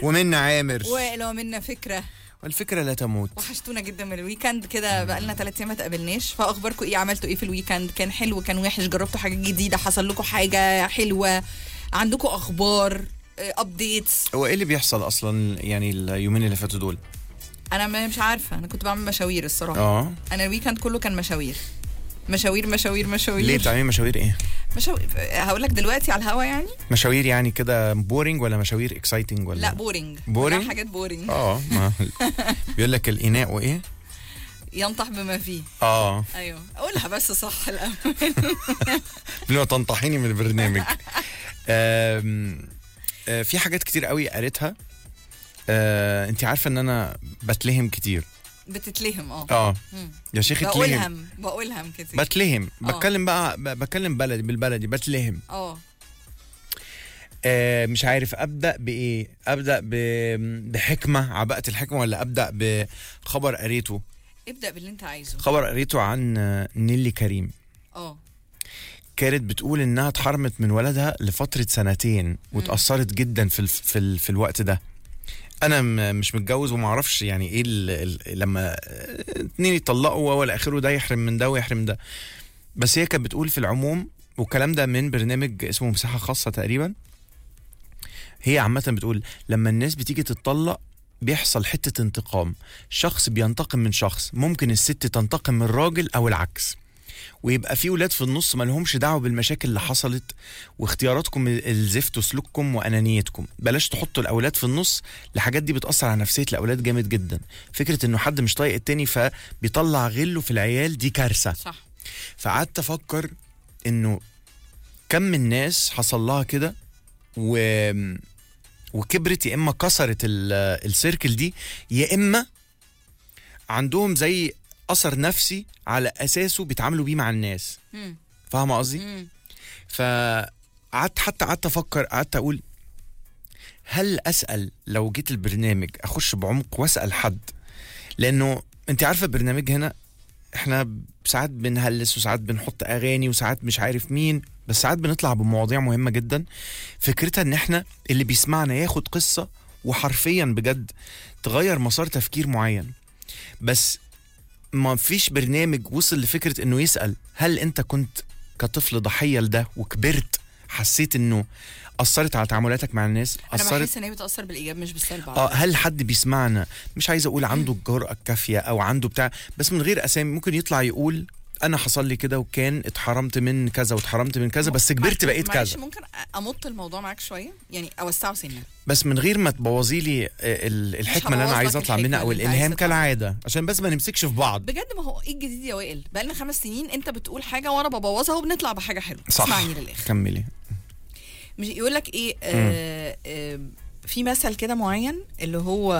ومنى عامر ولو منا فكرة، والفكرة لا تموت. وحشتونا جدا من الويكند كده، بقالنا 3 ايام ما تقابلناش. فاخباركم ايه؟ عملتوا ايه في الويكند؟ كان حلو كان وحش؟ جربتوا حاجات جديدة؟ حصل لكم حاجة حلوة؟ عندكم اخبار ابديتس؟ هو ايه اللي بيحصل اصلا يعني اليومين اللي فاتوا دول؟ انا مش عارفة، انا كنت بعمل مشاوير الصراحة. انا الويكند كله كان مشاوير مشاوير مشاوير مشاوير. ليه بتعملي مشاوير ايه؟ مشاوير هقول لك دلوقتي على الهوا. يعني مشاوير يعني كده بورينج ولا مشاوير اكسايتنج ولا؟ لا بورينج. بورينج، حاجات بورينج. ما بيقول لك الاناء وايه ينطح بما فيه. ايوه اقولها بس صح الاول. لو تنطحيني من البرنامج. في حاجات كتير قوي قريتها. انت عارفه ان انا بتلهم كتير. بتتلهم؟ يا شيخ بقولهم كتير. بتلهم. بتكلم بلدي بالبلدي بتلهم. مش عارف ابدا بايه. ابدا بحكمه، عباءة الحكمه، ولا ابدا بخبر قريته؟ ابدا باللي انت عايزه. خبر قريته عن نيلي كريم. كانت بتقول انها اتحرمت من ولدها لفتره 2 واتاثرت جدا في الوقت ده. انا مش متجوز وما اعرفش يعني ايه لما 2 يطلقوا ولا اخره، ده يحرم من ده ويحرم من ده. بس هي كانت بتقول في العموم، والكلام ده من برنامج اسمه مساحه خاصه تقريبا. هي عامه بتقول لما الناس بتيجي تتطلق بيحصل حته انتقام، شخص بينتقم من شخص. ممكن الست تنتقم من الراجل او العكس، ويبقى في ولاد في النص ما لهمش دعوه بالمشاكل اللي حصلت واختياراتكم الزفت وسلوككم وانانيتكم. بلاش تحطوا الاولاد في النص، الحاجات دي بتاثر على نفسيه الاولاد جامد جدا. فكره انه حد مش طايق التاني فبيطلع غله في العيال دي كارثه. صح. فقعدت افكر انه كم من الناس حصل لها كده وكبرت، يا اما كسرت السيركل دي، يا اما عندهم زي أثر نفسي على أساسه بيتعاملوا بيه مع الناس. فاهمة قصدي؟ قعدت أفكر، قعدت أقول هل أسأل لو جيت البرنامج أخش بعمق وأسأل حد؟ لأنه أنت عارفة البرنامج هنا إحنا ساعات بنهلس وساعات بنحط أغاني وساعات مش عارف مين، بس ساعات بنطلع بمواضيع مهمة جدا. فكرتها إن إحنا اللي بيسمعنا ياخد قصة وحرفيا بجد تغير مسار تفكير معين. بس ما فيش برنامج وصل لفكرة انه يسأل هل انت كنت كطفل ضحية لده وكبرت حسيت انه أثرت على تعاملاتك مع الناس؟ انا بحس ان هي بتأثر بالايجاب مش بالسلب. هل حد بيسمعنا مش عايز اقول عنده الجرأة الكافية او عنده بتاع، بس من غير اسامي، ممكن يطلع يقول انا حصل لي كده وكان اتحرمت من كذا واتحرمت من كذا بس كبرت بقيت كذا. ممكن امط الموضوع معاك شويه يعني اوسعه سنه، بس من غير ما تبوظي لي الحكمه اللي انا عايز اطلع منها او الالهام كالعاده، عشان بس ما نمسكش في بعض. بجد ما هو ايه الجديد يا وائل؟ بقى لنا 5 سنين انت بتقول حاجه وانا ببوظها وبنطلع بحاجه حلوه. اسمعني للاخر كملي. مش يقول لك ايه في مثل كده معين اللي هو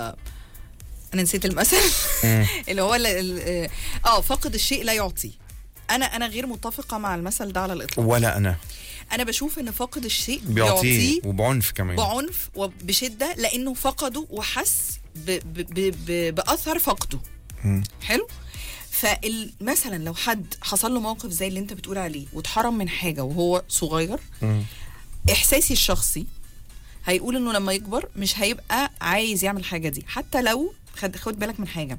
انا نسيت المثل. اللي هو فاقد الشيء لا يعطي. انا غير متفقه مع المثل ده على الاطلاق. ولا انا بشوف ان فاقد الشيء بيعطيه وبعنف كمان، بعنف وبشده، لانه فقده وحس باثر فقده. حلو. فمثلا لو حد حصل له موقف زي اللي انت بتقول عليه واتحرم من حاجه وهو صغير، احساسي الشخصي هيقول انه لما يكبر مش هيبقى عايز يعمل حاجه دي. حتى لو خد بالك من حاجه،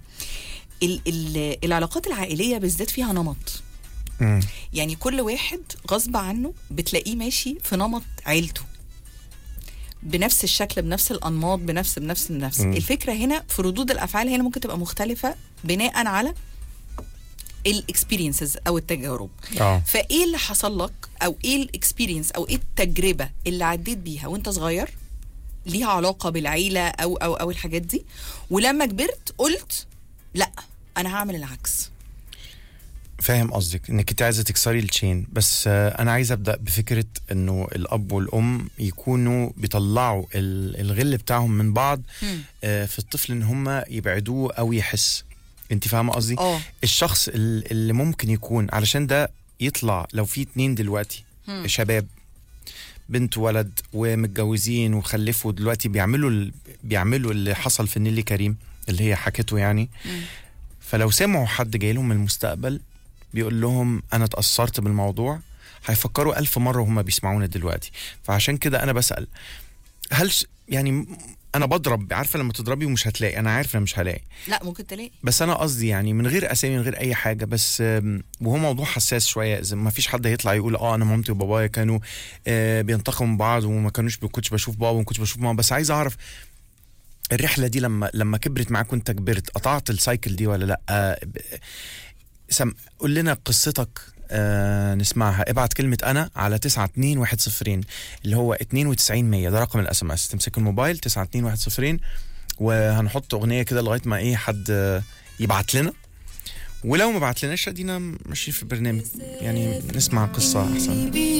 العلاقات العائليه بالذات فيها نمط. يعني كل واحد غصب عنه بتلاقيه ماشي في نمط عيلته بنفس الشكل، بنفس الانماط، بنفس الفكره. هنا في ردود الافعال هنا ممكن تبقى مختلفه بناء على الاكسبيرينسز او التجارب. فايه اللي حصل لك، او ايه الاكسبيرينس او ايه التجربه اللي عديت بيها وانت صغير ليها علاقه بالعيله او الحاجات دي، ولما كبرت قلت لا انا هعمل العكس. فاهم قصدك انك انت عايزه تكسري التشين، بس انا عايز ابدا بفكره انه الاب والام يكونوا بيطلعوا الغل بتاعهم من بعض في الطفل، ان هم يبعدوه او يحس. انت فاهمه قصدي؟ الشخص اللي ممكن يكون، علشان ده يطلع لو في 2 دلوقتي شباب بنت ولد ومتجوزين وخلفوا دلوقتي بيعملوا اللي حصل في نيلي كريم اللي هي حكته يعني. فلو سمعوا حد جاي لهم من المستقبل بيقول لهم أنا اتأثرت بالموضوع، هيفكروا 1000 مرة وهم بيسمعونا دلوقتي. فعشان كده أنا بسأل، هل يعني انا بضرب، عارفه لما تضربي ومش هتلاقي، انا عارف انا مش هلاقي. لا ممكن تلاقي. بس انا قصدي يعني من غير اسامي، من غير اي حاجه، بس وهو موضوع حساس شويه، اذا ما فيش حد هيطلع يقول انا مامتي وبابايا كانوا بينتقموا من بعض وما كنتش بشوف بابا وما كنتش بشوف ماما. بس عايز اعرف الرحله دي لما كبرت معاك وانت كبرت، قطعت السايكل دي ولا لا؟ قول لنا قصتك، نسمعها. ابعت كلمة أنا على 92102 اللي هو 9200، ده رقم الأس ام اس. تمسك الموبايل 92102 وهنحط أغنية كده لغاية ما حد يبعت لنا، ولو ما بعت لناش ادينا ماشيين في برنامج يعني نسمع قصة أحسن.